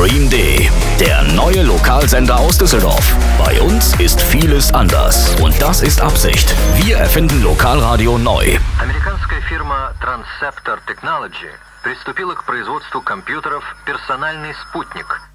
Stream D, der neue Lokalsender aus Düsseldorf. Bei uns ist vieles anders und das ist Absicht. Wir erfinden Lokalradio neu. Американская фирма Transceptor Technology приступила к производству компьютеров «Персональный спутник»,